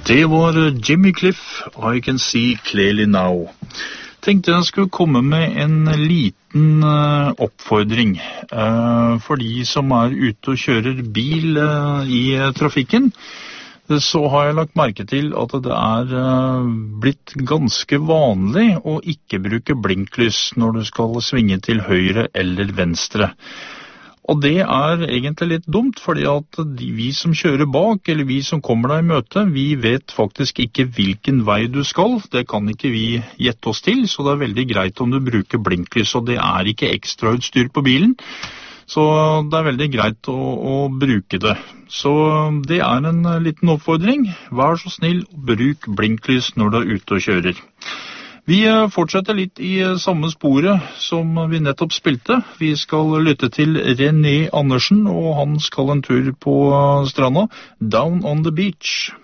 Det var Jimmy Cliff, I Can See Clearly Now. Tenkte jeg skulle komme med en liten oppfordring for de som ute og kjører bil i trafikken. Så har jeg lagt merke til at det blitt ganske vanlig å ikke bruke blinklys når du skal svinge til høyre eller venstre. Og det egentlig litt dumt, fordi at vi som kjører bak, eller vi som kommer deg i møte, vi vet faktisk ikke hvilken vei du skal. Det kan ikke vi gjette oss til, så det veldig greit om du bruker blinklys, og det ikke ekstrautstyr på bilen. Så det veldig greit å bruke det. Så det en liten oppfordring. Vær så snill, bruk blinklys når du ute og kjører. Vi fortsetter litt i samme sporet som vi nettopp spilte. Vi skal lytte til René Andersen, og han skal en tur på stranda. Down on the Beach.